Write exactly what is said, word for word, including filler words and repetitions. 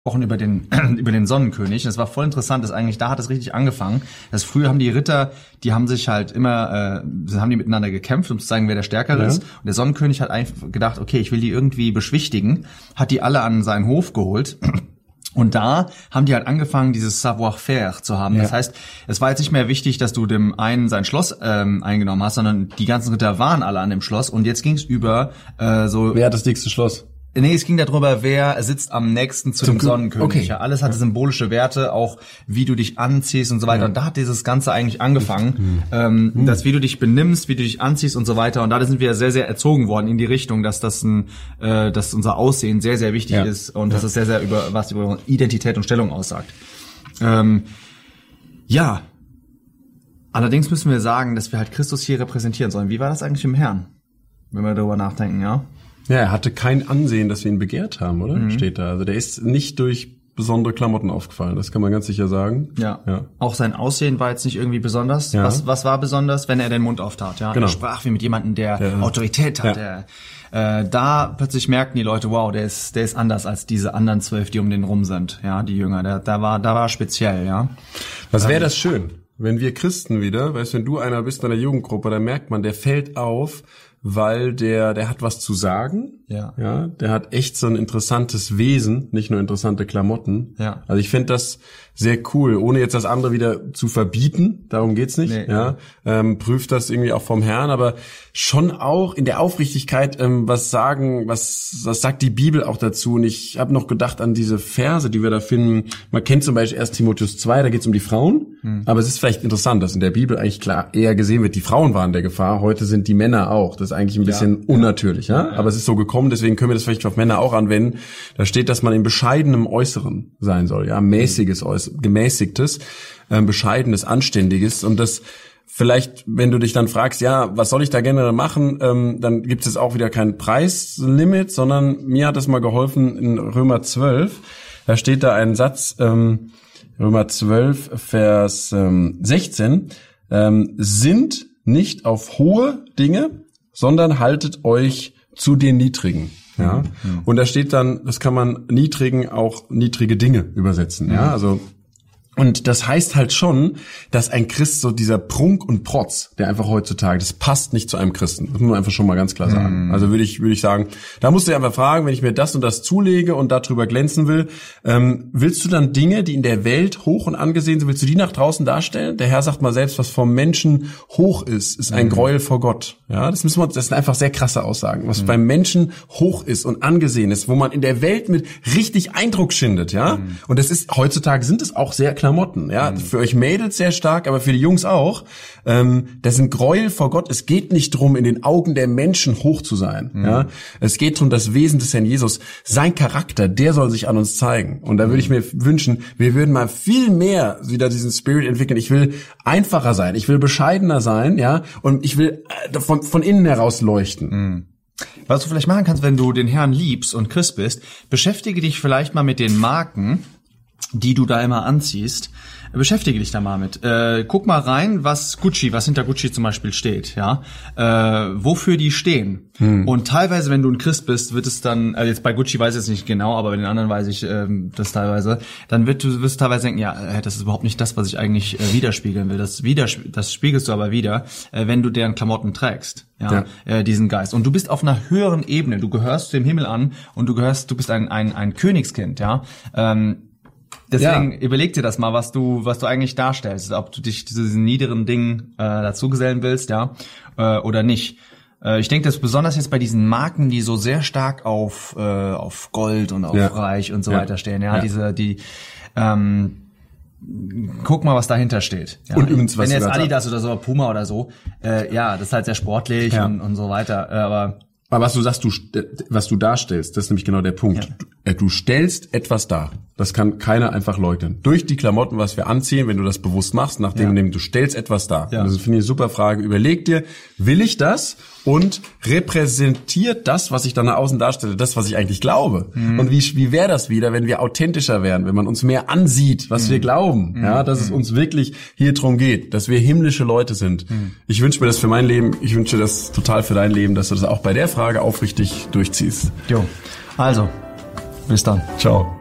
Wochen über den über den Sonnenkönig. Das war voll interessant, dass eigentlich da hat es richtig angefangen. Das früher haben die Ritter, die haben sich halt immer äh, haben die miteinander gekämpft, um zu zeigen, wer der Stärkere ja. ist. Und der Sonnenkönig hat einfach gedacht, okay, ich will die irgendwie beschwichtigen, hat die alle an seinen Hof geholt. Und da haben die halt angefangen, dieses Savoir-faire zu haben. Ja. Das heißt, es war jetzt nicht mehr wichtig, dass du dem einen sein Schloss ähm, eingenommen hast, sondern die ganzen Ritter waren alle an dem Schloss. Und jetzt ging es über äh, so. Wer hat das dickste Schloss? Nee, es ging darüber, wer sitzt am nächsten zu Zum dem Sonnenkönig. Okay. Ja, alles hatte symbolische Werte, auch wie du dich anziehst und so weiter. Ja. Und da hat dieses Ganze eigentlich angefangen, mhm. ähm, mhm. dass wie du dich benimmst, wie du dich anziehst und so weiter. Und da sind wir sehr, sehr erzogen worden in die Richtung, dass das ein, äh, dass unser Aussehen sehr, sehr wichtig ja. ist und ja. dass es sehr, sehr über was über Identität und Stellung aussagt. Ähm, ja. Allerdings müssen wir sagen, dass wir halt Christus hier repräsentieren sollen. Wie war das eigentlich im Herrn, wenn wir darüber nachdenken, ja? Ja, er hatte kein Ansehen, dass wir ihn begehrt haben, oder? Mhm. Steht da. Also der ist nicht durch besondere Klamotten aufgefallen, das kann man ganz sicher sagen. Ja. ja. Auch sein Aussehen war jetzt nicht irgendwie besonders. Ja. Was, was war besonders? Wenn er den Mund auftat, ja. Genau. Er sprach wie mit jemandem, der ja. Autorität hat. Ja. Der, äh, da plötzlich merkten die Leute, wow, der ist, der ist anders als diese anderen zwölf, die um den rum sind, ja, die Jünger. Der, da war, da war speziell, ja. Was wäre das schön, wenn wir Christen wieder, weißt du, wenn du einer bist in einer Jugendgruppe, dann merkt man, der fällt auf, weil der, der hat was zu sagen. Ja. Ja, der hat echt so ein interessantes Wesen, nicht nur interessante Klamotten. Ja. Also ich finde das sehr cool, ohne jetzt das andere wieder zu verbieten. Darum geht's nicht. Nee, ja. Ähm, prüft das irgendwie auch vom Herrn, aber schon auch in der Aufrichtigkeit, ähm, was sagen, was, was sagt die Bibel auch dazu? Und ich habe noch gedacht an diese Verse, die wir da finden. Man kennt zum Beispiel erst Timotheus zwei, da geht's um die Frauen. Hm. Aber es ist vielleicht interessant, dass in der Bibel eigentlich klar eher gesehen wird, die Frauen waren der Gefahr. Heute sind die Männer auch. Das ist eigentlich ein bisschen ja. unnatürlich, ja? ja? Aber es ist so gekommen, deswegen können wir das vielleicht auf Männer auch anwenden. Da steht, dass man in bescheidenem Äußeren sein soll, ja, mäßiges Äußeren, gemäßigtes, äh, bescheidenes, anständiges. Und das vielleicht, wenn du dich dann fragst, ja, was soll ich da generell machen, ähm, dann gibt es auch wieder kein Preislimit, sondern mir hat das mal geholfen in Römer zwölf. Da steht da ein Satz, ähm, Römer zwölf, Vers ähm, sechzehn, ähm, sind nicht auf hohe Dinge, sondern haltet euch zu den Niedrigen. Ja, mhm. Und da steht dann, das kann man niedrigen auch niedrige Dinge übersetzen. Mhm. Ja, also und das heißt halt schon, dass ein Christ so dieser Prunk und Protz, der einfach heutzutage, das passt nicht zu einem Christen. Das muss man einfach schon mal ganz klar sagen. Mm. Also würde ich würde ich sagen, da musst du dir einfach fragen, wenn ich mir das und das zulege und darüber glänzen will, ähm, willst du dann Dinge, die in der Welt hoch und angesehen sind, willst du die nach draußen darstellen? Der Herr sagt mal selbst, was vom Menschen hoch ist, ist ein mm. Gräuel vor Gott. Ja, das müssen wir, das sind einfach sehr krasse Aussagen. Was mm. beim Menschen hoch ist und angesehen ist, wo man in der Welt mit richtig Eindruck schindet, ja? Mm. Und das ist, heutzutage sind es auch sehr Klamotten, ja, mhm. für euch Mädels sehr stark, aber für die Jungs auch. Ähm, das sind Gräuel vor Gott. Es geht nicht drum, in den Augen der Menschen hoch zu sein, mhm. ja. Es geht drum, das Wesen des Herrn Jesus, sein Charakter, der soll sich an uns zeigen. Und da würde ich mir wünschen, wir würden mal viel mehr wieder diesen Spirit entwickeln. Ich will einfacher sein, ich will bescheidener sein, ja, und ich will von, von innen heraus leuchten. Mhm. Was du vielleicht machen kannst, wenn du den Herrn liebst und Christ bist, beschäftige dich vielleicht mal mit den Marken, die du da immer anziehst, beschäftige dich da mal mit. Äh, guck mal rein, was Gucci, was hinter Gucci zum Beispiel steht, ja, äh, wofür die stehen. Hm. Und teilweise, wenn du ein Christ bist, wird es dann, also jetzt bei Gucci weiß ich jetzt nicht genau, aber bei den anderen weiß ich ähm, das teilweise, dann wird du wirst du teilweise denken, ja, äh, das ist überhaupt nicht das, was ich eigentlich äh, widerspiegeln will. Das widersp- das spiegelst du aber wieder, äh, wenn du deren Klamotten trägst, ja, ja. Äh, diesen Geist. Und du bist auf einer höheren Ebene. Du gehörst dem Himmel an und du gehörst, du bist ein ein ein Königskind, ja. Ähm, Deswegen ja. überleg dir das mal, was du was du eigentlich darstellst, ob du dich zu diesen niederen Dingen äh, dazugesellen willst, ja, äh, oder nicht. Äh, ich denke, dass besonders jetzt bei diesen Marken, die so sehr stark auf äh, auf Gold und auf ja. Reich und so ja. weiter stehen, ja, ja, diese die ähm, guck mal, was dahinter steht. Ja. Und übrigens, was wenn jetzt Adidas oder so, Puma oder so, äh, ja, das ist halt sehr sportlich ja. und und so weiter, äh, aber Aber was du sagst, du, was du darstellst, das ist nämlich genau der Punkt. Ja. Du stellst etwas dar. Das kann keiner einfach leugnen. Durch die Klamotten, was wir anziehen, wenn du das bewusst machst, nachdem ja. du stellst etwas dar. Ja. Und das finde ich eine super Frage. Überleg dir, will ich das? Und repräsentiert das, was ich dann nach außen darstelle, das, was ich eigentlich glaube? Mhm. Und wie, wie wäre das wieder, wenn wir authentischer wären, wenn man uns mehr ansieht, was mhm. wir glauben? Mhm. Ja, dass mhm. es uns wirklich hier drum geht, dass wir himmlische Leute sind. Mhm. Ich wünsche mir das für mein Leben, ich wünsche das total für dein Leben, dass du das auch bei der Frage aufrichtig durchziehst. Jo, also, bis dann. Ciao.